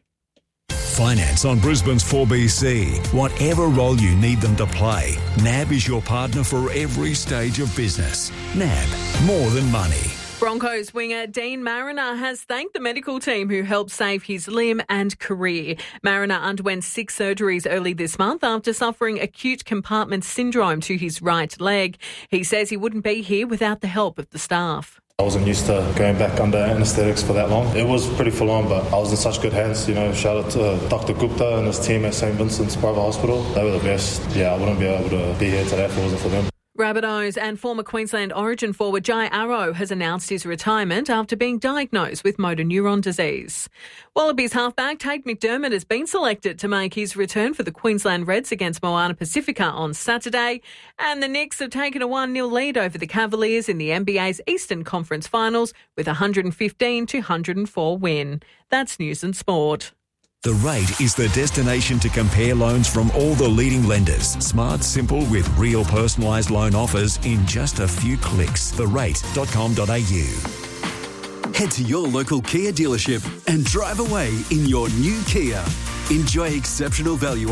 Finance on Brisbane's four B C. Whatever role you need them to play, N A B is your partner for every stage of business. N A B, more than money. Broncos winger Dean Mariner has thanked the medical team who helped save his limb and career. Mariner underwent six surgeries early this month after suffering acute compartment syndrome to his right leg. He says he wouldn't be here without the help of the staff. I wasn't used to going back under anaesthetics for that long. It was pretty full on, but I was in such good hands. You know, shout out to uh, Doctor Gupta and his team at Saint Vincent's Private Hospital. They were the best. Yeah, I wouldn't be able to be here today if it wasn't for them. Rabbitohs and former Queensland Origin forward Jai Arrow has announced his retirement after being diagnosed with motor neuron disease. Wallabies halfback Tate McDermott has been selected to make his return for the Queensland Reds against Moana Pacifica on Saturday, and the Knicks have taken a one nil lead over the Cavaliers in the N B A's Eastern Conference Finals with a one fifteen to one oh four win. That's News and Sport. The Rate is the destination to compare loans from all the leading lenders. Smart, simple, with real personalised loan offers in just a few clicks. the rate dot com dot a u. Head to your local Kia dealership and drive away in your new Kia. Enjoy exceptional value